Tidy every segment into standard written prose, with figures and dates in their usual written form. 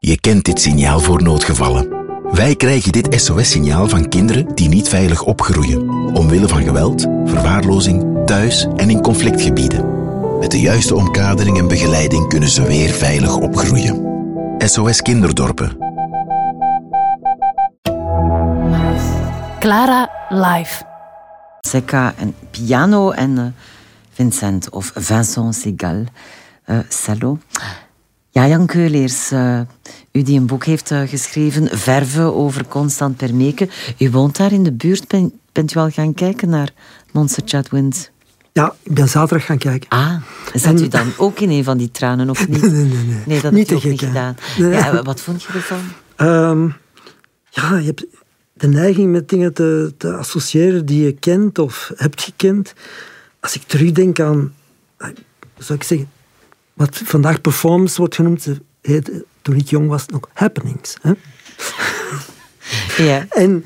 Je kent dit signaal voor noodgevallen. Wij krijgen dit SOS-signaal van kinderen die niet veilig opgroeien, omwille van geweld, verwaarlozing, thuis en in conflictgebieden. Met de juiste omkadering en begeleiding kunnen ze weer veilig opgroeien. SOS Kinderdorpen. Clara live. Secca en piano en Vincent of Vincent Segal, cello. Ja, Jan Keuleers, u die een boek heeft geschreven, Verve over Constant Permeke. U woont daar in de buurt. Bent u al gaan kijken naar Monster Chatwin? Ja, ik ben zaterdag gaan kijken. Ah, zat u dan ook in een van die tranen of niet? Nee, dat niet heb je ook niet gedaan. Nee. Ja, wat vond je ervan? Ja, je hebt de neiging met dingen te associëren die je kent of hebt gekend. Als ik terugdenk aan, zou ik zeggen, wat vandaag performance wordt genoemd, toen ik jong was, nog happenings. Hè? Ja. En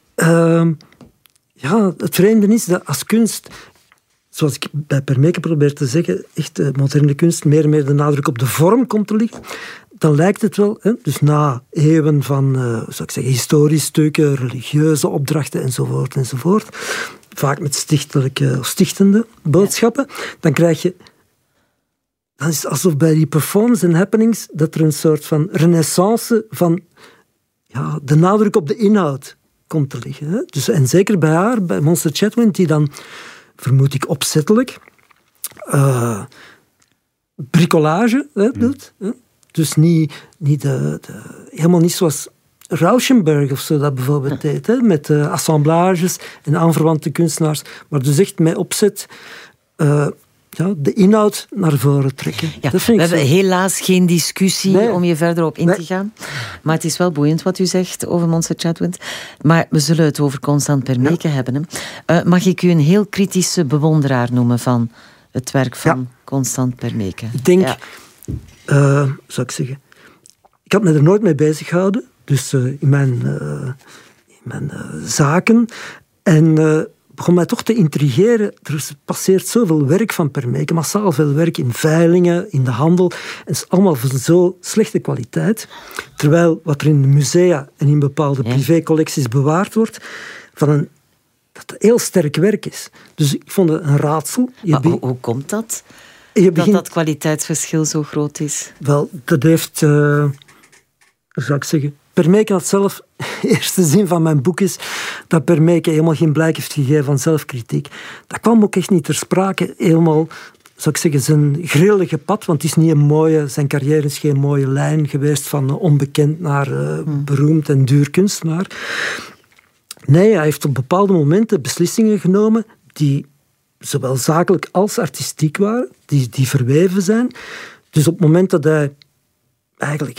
het vreemde is dat als kunst, zoals ik bij Permeke probeer te zeggen, echt moderne kunst meer en meer de nadruk op de vorm komt te liggen, dan lijkt het wel, hè, dus na eeuwen van zou ik zeggen, historische stukken, religieuze opdrachten enzovoort, vaak met stichtende boodschappen, dan krijg je, dan is het alsof bij die performance en happenings dat er een soort van renaissance van de nadruk op de inhoud komt te liggen. Hè. Dus, en zeker bij haar, bij Monster Chatwin, die dan, vermoed ik opzettelijk, bricolage doet. Hè. Dus helemaal niet zoals Rauschenberg of zo dat bijvoorbeeld deed, hè, met assemblages en aanverwante kunstenaars, maar dus echt met opzet de inhoud naar voren trekken. Ja, dat vind we ik hebben helaas geen discussie om je verder op in te gaan. Maar het is wel boeiend wat u zegt over Monster Chatwin. Maar we zullen het over Constant Permeke hebben. Hè. Mag ik u een heel kritische bewonderaar noemen van het werk van Constant Permeke? Ik denk, zou ik zeggen, ik had me er nooit mee bezig gehouden, dus in mijn zaken. En begon mij toch te intrigeren. Er passeert zoveel werk van Permeke, massaal veel werk in veilingen, in de handel. En het is allemaal van zo slechte kwaliteit. Terwijl wat er in de musea en in bepaalde privécollecties bewaard wordt, dat heel sterk werk is. Dus ik vond het een raadsel. Hoe komt dat? Dat kwaliteitsverschil zo groot is? Wel, dat heeft, zou ik zeggen, Permeke had zelf, de eerste zin van mijn boek is dat Permeke helemaal geen blijk heeft gegeven van zelfkritiek. Dat kwam ook echt niet ter sprake. Helemaal, zou ik zeggen, zijn grillige pad, want het is niet zijn carrière is geen mooie lijn geweest van onbekend naar beroemd en duur kunstenaar. Nee, hij heeft op bepaalde momenten beslissingen genomen die zowel zakelijk als artistiek waren, die verweven zijn. Dus op het moment dat hij eigenlijk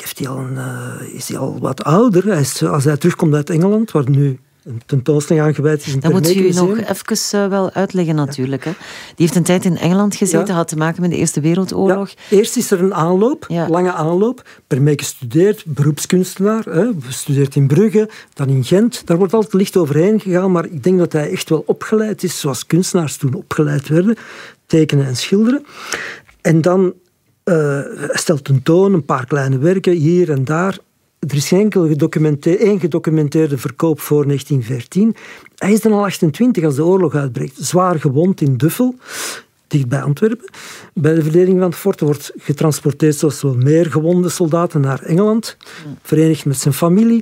is hij al wat ouder. Als hij terugkomt uit Engeland, waar nu een tentoonstelling aan gewijd is. Dat moet je nog even wel uitleggen natuurlijk. Hè. Die heeft een tijd in Engeland gezeten, had te maken met de Eerste Wereldoorlog. Ja. Eerst is er een aanloop, lange aanloop. Permeke studeert, beroepskunstenaar, studeert in Brugge, dan in Gent. Daar wordt altijd licht overheen gegaan, maar ik denk dat hij echt wel opgeleid is, zoals kunstenaars toen opgeleid werden. Tekenen en schilderen. En dan hij stelt tentoon, een paar kleine werken hier en daar. Er is geen één gedocumenteerde verkoop voor 1914. Hij is dan al 28 als de oorlog uitbreekt. Zwaar gewond in Duffel, dicht bij Antwerpen. Bij de verdediging van het fort wordt getransporteerd zoals wel meer gewonde soldaten naar Engeland. Verenigd met zijn familie.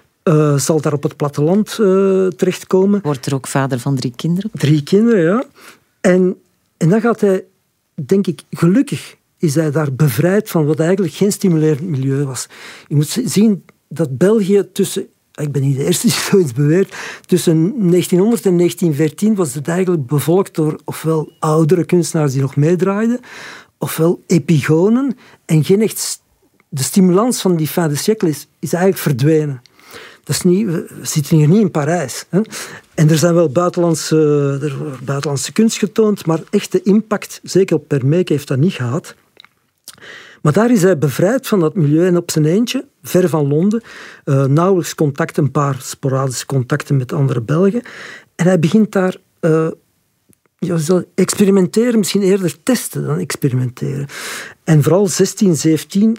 Zal daar op het platteland terechtkomen. Wordt er ook vader van 3 kinderen? 3 kinderen, ja. En dan gaat hij, denk ik, gelukkig is hij daar bevrijd van wat eigenlijk geen stimulerend milieu was. Je moet zien dat België tussen, ik ben niet de eerste die zoiets beweert, tussen 1900 en 1914 was het eigenlijk bevolkt door ofwel oudere kunstenaars die nog meedraaiden, ofwel epigonen. En geen echt, de stimulans van die fin de siècle is eigenlijk verdwenen. Dat is niet, we zitten hier niet in Parijs. Hè. En er zijn wel buitenlandse kunst getoond, maar echt de impact, zeker op Permeke, heeft dat niet gehad. Maar daar is hij bevrijd van dat milieu en op zijn eentje, ver van Londen, nauwelijks contact, een paar sporadische contacten met andere Belgen. En hij begint daar experimenteren, misschien eerder testen dan experimenteren. En vooral 16, 17